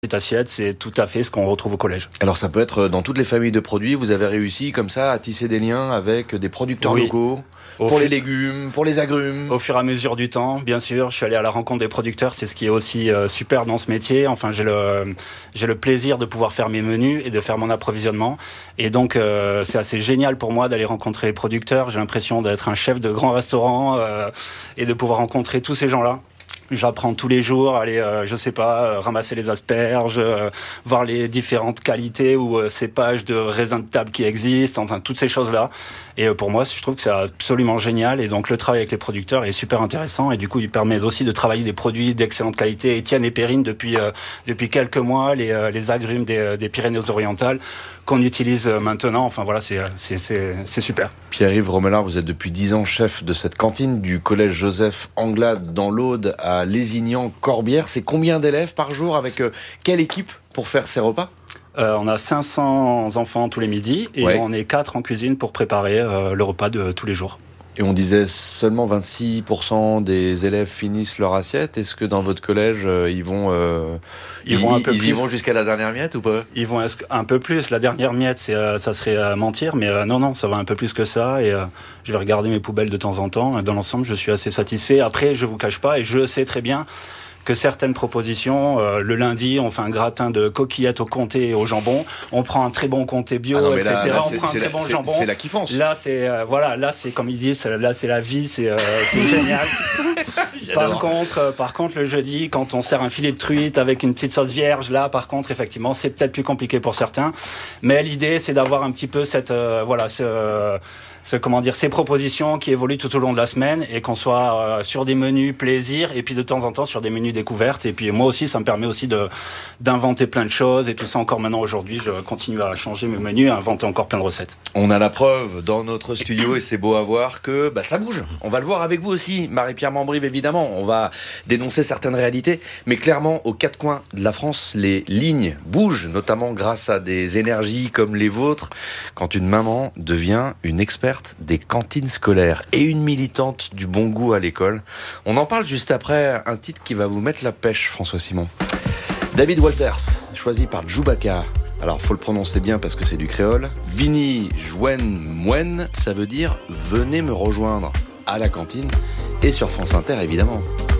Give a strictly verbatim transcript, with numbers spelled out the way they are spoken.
Cette assiette, c'est tout à fait ce qu'on retrouve au collège. Alors ça peut être dans toutes les familles de produits, vous avez réussi comme ça à tisser des liens avec des producteurs oui. locaux, au pour fu- les légumes, pour les agrumes. Au fur et à mesure du temps, bien sûr, je suis allé à la rencontre des producteurs, c'est ce qui est aussi euh, super dans ce métier. Enfin, j'ai le, j'ai le plaisir de pouvoir faire mes menus et de faire mon approvisionnement. Et donc, euh, c'est assez génial pour moi d'aller rencontrer les producteurs. J'ai l'impression d'être un chef de grand restaurant euh, et de pouvoir rencontrer tous ces gens-là. J'apprends tous les jours, aller, euh, je sais pas, euh, ramasser les asperges, euh, voir les différentes qualités ou euh, cépages de raisins de table qui existent, enfin toutes ces choses-là. Et euh, pour moi, je trouve que c'est absolument génial. Et donc le travail avec les producteurs est super intéressant. Et du coup, il permet aussi de travailler des produits d'excellente qualité. Étienne et Perrine, depuis euh, depuis quelques mois, les euh, les agrumes des, des Pyrénées-Orientales qu'on utilise maintenant. Enfin voilà, c'est c'est c'est, c'est super. Pierre-Yves Romelard, vous êtes depuis dix ans chef de cette cantine du collège Joseph Anglade dans l'Aude à Lézignan-Corbière. C'est combien d'élèves par jour, avec euh, quelle équipe pour faire ces repas ? Euh, on a cinq cents enfants tous les midis et ouais. on est quatre en cuisine pour préparer euh, le repas de tous les jours. Et on disait seulement vingt-six pour cent des élèves finissent leur assiette. Est-ce que dans votre collège, euh, ils vont, euh, ils, ils vont un peu ils plus. y vont jusqu'à la dernière miette ou pas ? Ils vont un peu plus. La dernière miette, c'est, euh, ça serait à mentir, mais euh, non, non, ça va un peu plus que ça. Et euh, je vais regarder mes poubelles de temps en temps. Dans l'ensemble, je suis assez satisfait. Après, je vous cache pas, et je sais très bien que certaines propositions, euh, le lundi, on fait un gratin de coquillettes au comté et au jambon, on prend un très bon comté bio, ah non, et cetera. Là, là, on prend un très la, bon c'est, jambon. C'est la kiffance. Là, c'est euh, voilà, là, c'est comme ils disent, là, c'est la vie, c'est, euh, c'est génial. Par contre, euh, par contre, le jeudi, quand on sert un filet de truite avec une petite sauce vierge, là, par contre, effectivement, c'est peut-être plus compliqué pour certains. Mais l'idée, c'est d'avoir un petit peu cette, euh, voilà, ce, euh, ce, comment dire, ces propositions qui évoluent tout au long de la semaine et qu'on soit euh, sur des menus plaisir et puis de temps en temps sur des menus découvertes. Et puis moi aussi, ça me permet aussi de d'inventer plein de choses et tout ça. Encore maintenant aujourd'hui, je continue à changer mes menus, à inventer encore plein de recettes. On a la preuve dans notre studio et c'est beau à voir que bah, ça bouge. On va le voir avec vous aussi, Marie-Pierre Mambrive, évidemment. On va dénoncer certaines réalités, mais clairement, aux quatre coins de la France, les lignes bougent, notamment grâce à des énergies comme les vôtres, quand une maman devient une experte des cantines scolaires et une militante du bon goût à l'école. On en parle juste après un titre qui va vous mettre la pêche, François Simon. David Walters, choisi par Djoubaka. Alors, faut le prononcer bien parce que c'est du créole. Vini Jouen Mouen, ça veut dire « Venez me rejoindre » à la cantine et sur France Inter, évidemment.